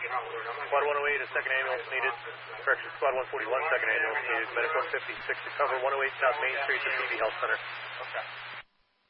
Squad 108 is second ambulance needed. Correction, Squad 141 second ambulance needed. Medic 156 to cover 108 South Main Street to CV Health Center. Okay.